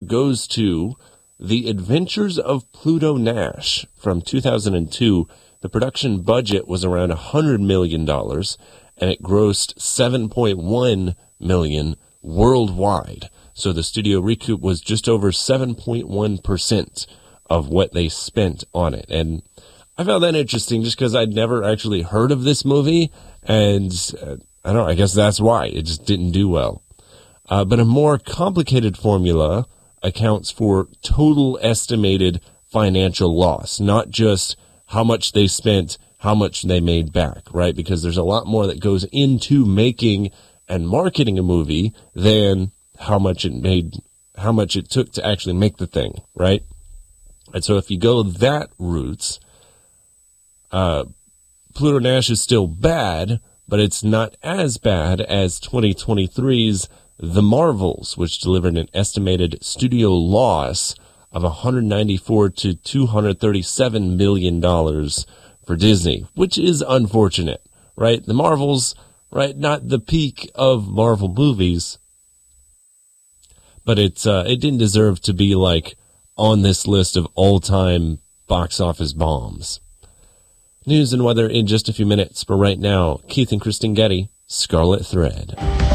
goes to The Adventures of Pluto Nash from 2002. The production budget was around $100 million, and it grossed $7.1 million worldwide. So the studio recoup was just over 7.1% of what they spent on it. And I found that interesting just because I'd never actually heard of this movie, and I don't know, I guess that's why. It just didn't do well. But a more complicated formula accounts for total estimated financial loss, not just how much they spent, how much they made back, right? Because there's a lot more that goes into making and marketing a movie than how much it took to actually make the thing, right? And so if you go that route, Pluto Nash is still bad, but it's not as bad as 2023's The Marvels, which delivered an estimated studio loss of $194 to $237 million for Disney, which is unfortunate, right? The Marvels, right? Not the peak of Marvel movies, but it didn't deserve to be like on this list of all-time box office bombs. News and weather in just a few minutes, but right now, Keith and Kristen Getty, Scarlet Thread.